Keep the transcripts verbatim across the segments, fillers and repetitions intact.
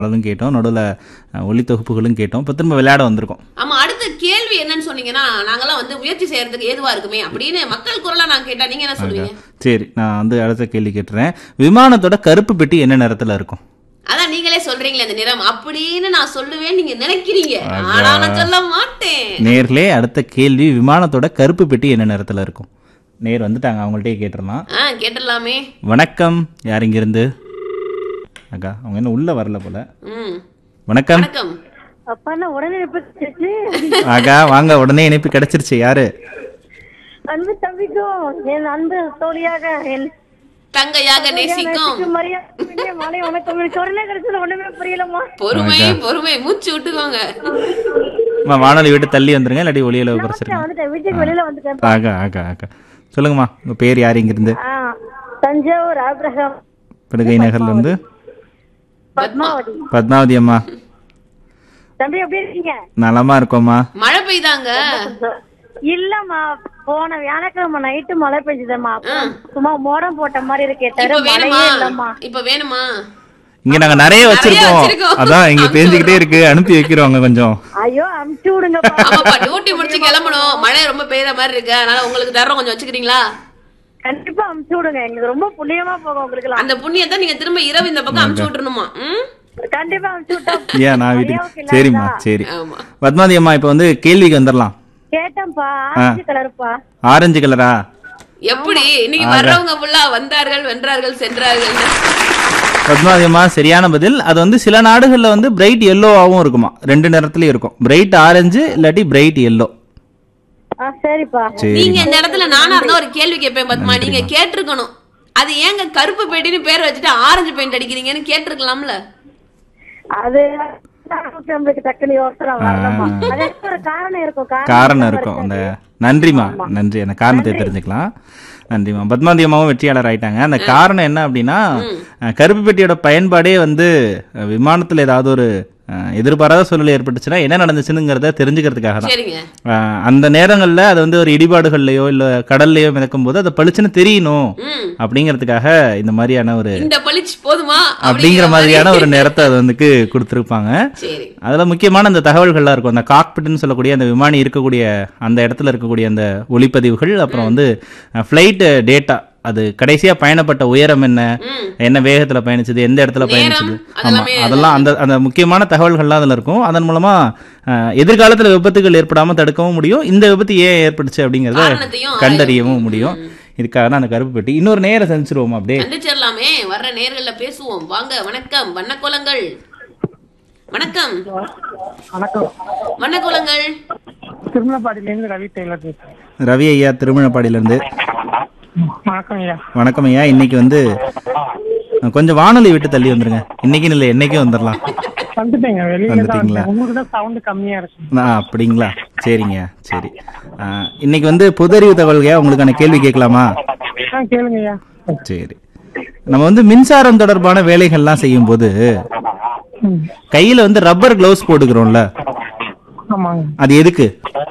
அதுவும் கேட்டோம், நடுவில் ஒளி தொகுப்புகளும் கேட்டோம். இப்போ திரும்ப விளையாட வந்திருக்கோம். ஆமா, அடுத்த கேள்வி என்னன்னு சொன்னீங்கன்னா நாங்கெல்லாம் வந்து முயற்சி செய்யறதுக்கு ஏதுவா இருக்குமே அப்படின்னு மக்கள் குரலா நான் கேட்டா நீங்க என்ன சொல்லுவீங்க? சரி, நான் வந்து அடுத்த கேள்வி கேட்டுறேன். விமானத்தோட கருப்பு பெட்டி என்ன நிறத்துல இருக்கும்? அதான் நீங்களே சொல்றீங்களே அந்த நிறம் அப்படின்னு நான் சொல்லுவேன் நீங்க நினைக்கிறீங்க, ஆனா நான் சொல்ல மாட்டேன். நேர்லே அடுத்த கேள்வி, விமானத்தோட கருப்பு பெட்டி என்ன நிறத்துல இருக்கும்? நேர் வந்துட்டாங்க, அவங்கள்ட்டே கேட்டுடலாம். ஆ கேட்டலாமே. வணக்கம், யார் இங்க இருந்து? அக்கா அவங்க என்ன உள்ள வரல போல. ம் வணக்கம். வணக்கம். அப்பா நான் உடனே கிடைச்சிருச்சு. அக்கா வாங்க, உடனே இணைப்பு கிடைச்சிருச்சு. யாரு? அன்பு தம்பிக்கும் என் அன்பு தோழியாக என் தங்கையாக நேசிக்கும் மரியாதை மாலை வணக்கம். எனக்கு உடனே கிடைச்சது ஒண்ணுமே புரியலம்மா. பொறுமை பொறுமை, மூச்சு விட்டுக்கோங்க. வானொலி விட்டு தள்ளி வந்துருங்க, இல்லாட்டி ஒளியில குறைச்சிருங்க. வந்துட்டேன், வீட்டுக்கு வெளியில வந்துட்டேன். ஆகா ஆகா ஆகா சொல்லுங்கம்மா, உங்க பேர் யார், இங்க இருந்து? தஞ்சாவூர் ஆபிரகாம் படுகை நகர்ல இருந்து பத்மாவதி. பத்மாவதி அம்மா, தம்பி எப்படி இருக்கீங்க? நலமா இருக்கோம்மா. மழை பெய்தாங்க? இல்லம்மா, போன வியாழக்கிழமை நைட்டு மழை பெஞ்சதம்மா. சும்மா மோடம் போட்ட மாதிரி இருக்கே தவிர இப்ப வேணுமா? மழையே இல்லம்மா. இப்ப வேணுமா? இங்க நாங்க நிறைய வச்சிருக்கோம், அதான் இங்க பேஞ்சுக்கிட்டே இருக்கு, அனுப்பி வைக்கிறோங்க கொஞ்சம். ஐயோ அமுச்சு விடுங்க. ஆமாப்பா, டியூட்டி முடிச்சு கிளம்பணும், மழை ரொம்ப பெய்யற மாதிரி இருக்கு, அதனால உங்களுக்கு தரம் கொஞ்சம் வச்சுக்கிறீங்களா? கண்டிப்பா அமுச்சு விடுங்க, எங்களுக்கு ரொம்ப புண்ணியமா போகும் உங்களுக்கு. அந்த புண்ணியத்தை நீங்க திரும்ப இரவு இந்த பக்கம் அமுச்சு விட்டுருணுமா? கண்டிப்பா அமுச்சு விட்டா. ஏன் நான் வீட்டுக்கு. சரிம்மா சரி. ஆமா பத்மாவதி அம்மா, இப்ப வந்து கேள்விக்கு வந்துடலாம். கேட்டேன்ப்பா, ஆரஞ்சு கலர்ப்பா. ஆரஞ்சு கலரா? எப்படி இன்னைக்கு வர்றவங்க ஃபுல்லா வந்தார்கள் வென்றார்கள் சென்றார்கள். பத்மாவதி அம்மா சரியான பதில். அது வந்து சில நாடுகள்ல வந்து பிரைட் எல்லோவாவும் இருக்குமா, ரெண்டு நிறத்துலயும் இருக்கும். பிரைட் ஆரஞ்சு இல்லாட்டி பிரைட் எல்லோ. சரிப்பா. நீங்க இந்த இடத்துல நானா இருந்தா ஒரு கேள்வி கேட்பேன் பத்மா, நீங்க கேட்டிருக்கணும். அது ஏங்க கருப்பு பெட்டின்னு பேர் வச்சுட்டு ஆரஞ்சு பெயிண்ட் அடிக்கிறீங்கன்னு கேட்டிருக்கலாம்ல. அது டக்குனு யோசனை வரலம்மா. அது ஒரு காரணம் இருக்கும். காரணம் இருக்கும். அந்த நன்றிமா, நன்றி. அந்த காரணத்தை தெரிஞ்சுக்கலாம். நன்றிமா. பத்மாவதி அம்மாவும் வெற்றியாளர் ஆயிட்டாங்க. அந்த காரணம் என்ன அப்படின்னா, கருப்பு பெட்டியோட பயன்பாடே வந்து விமானத்துல ஏதாவது ஒரு எதிர்பாராத சூழ்நிலை ஏற்பட்டுச்சுன்னா என்ன நடந்துச்சுங்கிறத தெரிஞ்சுக்கிறதுக்காக தான். அந்த நேரங்கள்ல அது வந்து ஒரு இடிபாடுகள்லயோ இல்ல கடல்லையோ மிதக்கும் போது அதை பளிச்சுன்னு தெரியணும் அப்படிங்கிறதுக்காக இந்த மாதிரியான ஒரு அப்படிங்கிற மாதிரியான ஒரு நேரத்தை அது வந்து கொடுத்துருப்பாங்க. அதுல முக்கியமான அந்த தகவல்கள்லாம் இருக்கும். அந்த காக்பிட்னு சொல்லக்கூடிய அந்த விமானி இருக்கக்கூடிய அந்த இடத்துல இருக்கக்கூடிய அந்த ஒளிப்பதிவுகள், அப்புறம் வந்து பிளைட் டேட்டா, அது கடைசியா பயணப்பட்ட உயரம் என்ன, என்ன வேகத்துல பயணிச்சது, எந்த இடத்துல பயணிச்சது, ஆமா அதெல்லாம் அந்த அந்த முக்கியமான தகவல்கள்லாம் அதுல இருக்கும். அதன் மூலமா எதிர்காலத்துல விபத்துகள் ஏற்படாம தடுக்கவும் முடியும், இந்த விபத்து ஏன் ஏற்பட்டுச்சு அப்படிங்கறத கண்டறியவும் முடியும். இதுக்காக அந்த கருப்பு பெட்டி. இன்னொரு நேர சந்திச்சிருவோம், அப்படியே சந்திச்சிடலாமே. வர்ற நேர்கள்ல பேசுவோம். வாங்க. வணக்கம் வண்ணக்கோலங்கள். வணக்கம். வணக்கம் வண்ணக்கோலங்கள். திருமணப்பாடியில இருந்து ரவி டெய்லர் பேசுறேன். ரவி ஐயா திருமணப்பாடியில இருந்து. வணக்கம் ஐயா. வணக்கம் ஐயா. இன்னைக்கு வந்து கொஞ்சம் வானொலி விட்டு தள்ளி வந்துருங்க. இன்னைக்கு இல்ல என்னைக்கும் வந்துடலாம். வந்துட்டீங்களா? கம்மியா இருக்கு. அப்படிங்களா? சரிங்க சரி. இன்னைக்கு வந்து பொதறிவு தகவல்கையா உங்களுக்கான கேள்வி கேட்கலாமா? கேளுங்கய்யா. சரி. நம்ம வந்து மின்சாரம் தொடர்பான வேலைகள்லாம் செய்யும் போது கையில வந்து ரப்பர் கிளவுஸ் போட்டுக்கிறோம்ல, அது எதுக்கு?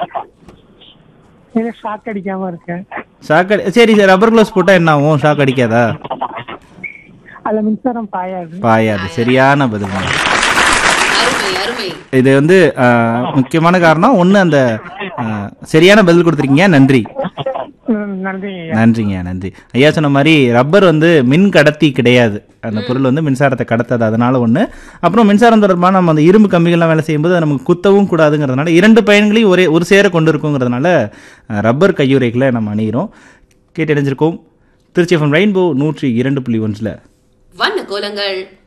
ஷாக் அடிக்காம இருக்கு. ஷாக் அடி சரி சரி ரப்பர் கிளவுஸ் போட்டா என்ன ஆகும்? ஷாக் அடிக்காதா? அதுல மின்சாரம் பாயாது. பாயாது. சரியான பதில். அருமை. இது வந்து முக்கியமான காரணம் ஒண்ணு. அந்த சரியான பதில் கொடுத்துருக்கீங்க, நன்றி. நன்றிங்க நன்றி. ஐயா சொன்ன மாதிரி ரப்பர் வந்து மின் கடத்தி கிடையாது. அந்த பொருள் வந்து மின்சாரத்தை கடத்தாது, அதனால ஒண்ணு. அப்புறம் மின்சாரம் தொடர்பான நம்ம அந்த இரும்பு கம்பிகள்லாம் வேலை செய்யும்போது அது நமக்கு குத்தவும் கூடாதுங்கிறதுனால இரண்டு பயன்களையும் ஒரே ஒரு சேர கொண்டு இருக்குங்கிறதுனால ரப்பர் கையுறைகளை நம்ம அணிகிறோம். கேட்டு அடைஞ்சிருக்கோம். திருச்சி எஃப்எம் ரெயின்போ நூற்றி இரண்டு புள்ளி ஒன்றுல வண்ண கோலங்கள்.